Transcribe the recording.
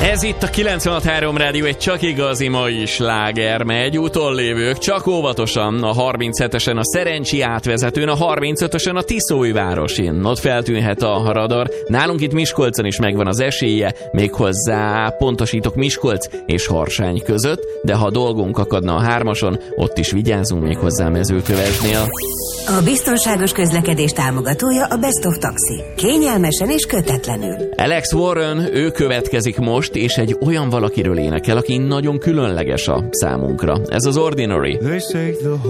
Ez itt a 96.3 Rádió, egy csak igazi mai sláger megy. Utollévők, csak óvatosan. A 37-esen a Szerencsi átvezetőn, a 35-ösen a Tiszóújvárosin. Ott feltűnhet a radar. Nálunk itt Miskolcon is megvan az esélye, méghozzá pontosítok Miskolc és Harsány között, de ha dolgunk akadna a 3-ason, ott is vigyázzunk, méghozzá Mezőkövesdnél. A biztonságos közlekedés támogatója a Best of Taxi. Kényelmesen és kötetlenül. Alex Warren, ő következik most, és egy olyan valakiről énekel, aki nagyon különleges a számunkra. Ez az Ordinary.